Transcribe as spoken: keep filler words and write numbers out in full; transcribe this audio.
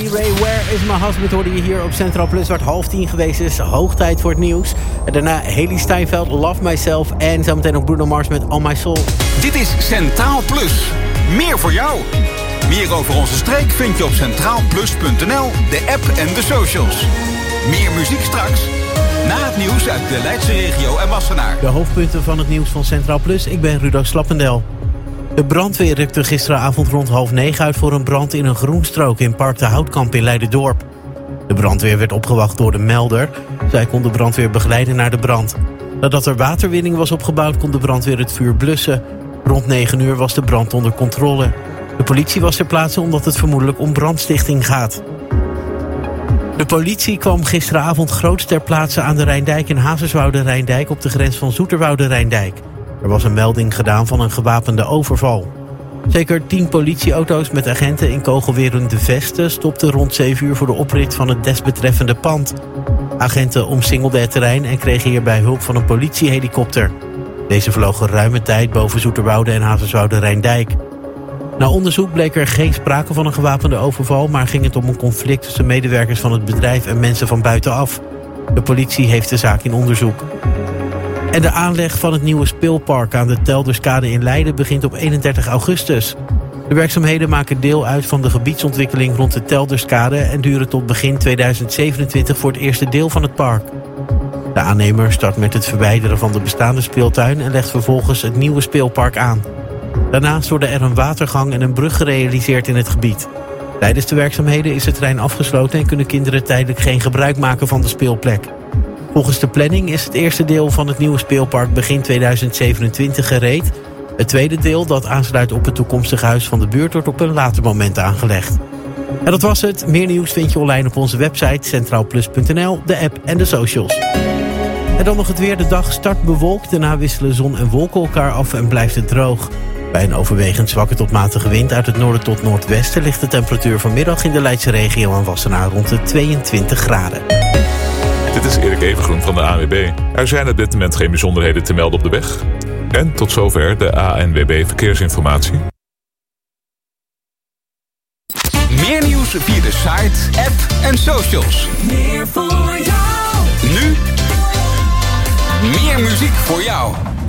Ray, Where is my husband, hoorde je hier op Centraal Plus, waar het half tien geweest is. Hoog tijd voor het nieuws. En daarna Hailee Steinfeld, Love Myself en zometeen ook Bruno Mars met All My Soul. Dit is Centraal Plus. Meer voor jou. Meer over onze streek vind je op centraal plus punt n l, de app en de socials. Meer muziek straks. Na het nieuws uit de Leidse regio en Wassenaar. De hoofdpunten van het nieuws van Centraal Plus. Ik ben Rudo Slappendel. De brandweer rukte gisteravond rond half negen uit voor een brand in een groenstrook in Park de Houtkamp in Leiderdorp. De brandweer werd opgewacht door de melder. Zij kon de brandweer begeleiden naar de brand. Nadat er waterwinning was opgebouwd, kon de brandweer het vuur blussen. Rond negen uur was de brand onder controle. De politie was ter plaatse omdat het vermoedelijk om brandstichting gaat. De politie kwam gisteravond groots ter plaatse aan de Rijndijk in Hazerswoude-Rijndijk op de grens van Zoeterwoude-Rijndijk. Er was een melding gedaan van een gewapende overval. Zeker tien politieauto's met agenten in kogelwerende vesten stopten rond zeven uur voor de oprit van het desbetreffende pand. Agenten omsingelden het terrein en kregen hierbij hulp van een politiehelikopter. Deze vloog geruime tijd boven Zoeterwoude en Hazerswoude-Rijndijk. Na onderzoek bleek er geen sprake van een gewapende overval, maar ging het om een conflict tussen medewerkers van het bedrijf en mensen van buitenaf. De politie heeft de zaak in onderzoek. En de aanleg van het nieuwe speelpark aan de Telderskade in Leiden begint op eenendertig augustus. De werkzaamheden maken deel uit van de gebiedsontwikkeling rond de Telderskade en duren tot begin tweeduizend zevenentwintig voor het eerste deel van het park. De aannemer start met het verwijderen van de bestaande speeltuin en legt vervolgens het nieuwe speelpark aan. Daarnaast worden er een watergang en een brug gerealiseerd in het gebied. Tijdens de werkzaamheden is het terrein afgesloten en kunnen kinderen tijdelijk geen gebruik maken van de speelplek. Volgens de planning is het eerste deel van het nieuwe speelpark begin tweeduizend zevenentwintig gereed. Het tweede deel, dat aansluit op het toekomstige huis van de buurt, wordt op een later moment aangelegd. En dat was het. Meer nieuws vind je online op onze website centraal plus punt n l, de app en de socials. En dan nog het weer. De dag start bewolkt. Daarna wisselen zon en wolken elkaar af en blijft het droog. Bij een overwegend zwakke tot matige wind uit het noorden tot noordwesten ligt de temperatuur vanmiddag in de Leidse regio en Wassenaar rond de tweeëntwintig graden. Dit is Erik Evengroen van de A N W B. Er zijn op dit moment geen bijzonderheden te melden op de weg. En tot zover de A N W B Verkeersinformatie. Meer nieuws via de site, app en socials. Meer voor jou. Nu meer muziek voor jou.